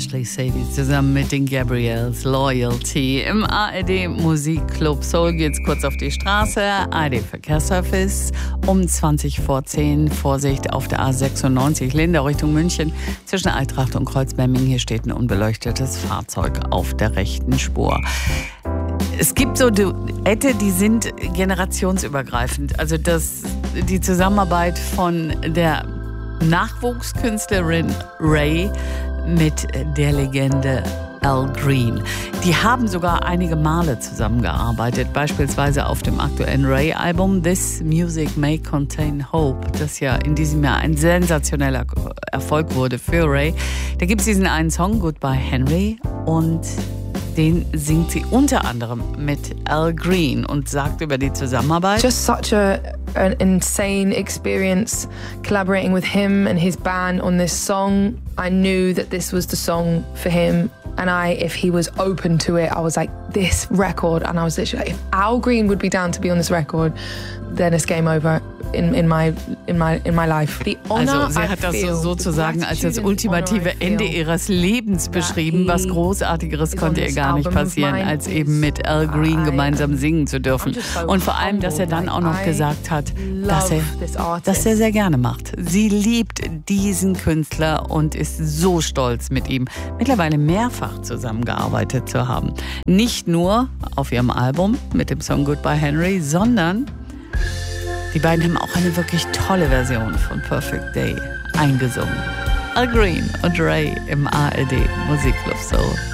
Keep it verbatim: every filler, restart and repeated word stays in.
Ashley Sadie zusammen mit den Gabriels, Loyalty. Im A R D Musikclub Soul geht's kurz auf die Straße. A R D Verkehrsservice um zwanzig vor zehn. Vorsicht auf der A sechsundneunzig Lindau Richtung München zwischen Eintracht und Kreuzberming. Hier steht ein unbeleuctetes Fahrzeug auf der rechten Spur. Es gibt so Duette, die sind generationsübergreifend. Also das, die Zusammenarbeit von der Nachwuchskünstlerin Ray mit der Legende Al Green. Die haben sogar einige Male zusammengearbeitet, beispielsweise auf dem aktuellen Ray-Album This Music May Contain Hope, das ja in diesem Jahr ein sensationeller Erfolg wurde für Ray. Da gibt es diesen einen Song, Goodbye Henry, und den singt sie unter anderem mit Al Green und sagt über die Zusammenarbeit: Just such a, an insane experience collaborating with him and his band on this song. I knew that this was the song for him, and I, if he was open to it, I was like, this record, and I was literally like, if Al Green would be down to be on this record, then it's game over in, in my in my in my life. The honor, also sie hat das so, sozusagen als das ultimative Ende ihres Lebens beschrieben. Was Großartigeres konnte ihr gar nicht passieren, als eben mit Al Green gemeinsam singen zu dürfen. Und vor allem, dass er dann auch noch gesagt hat, dass er das sehr, sehr gerne macht. Sie liebt diesen Künstler und ist so stolz, mit ihm mittlerweile mehrfach zusammengearbeitet zu haben. Nicht nur auf ihrem Album mit dem Song Goodbye Henry, sondern die beiden haben auch eine wirklich tolle Version von Perfect Day eingesungen. Al Green und Ray im A R D Musikclub Soul.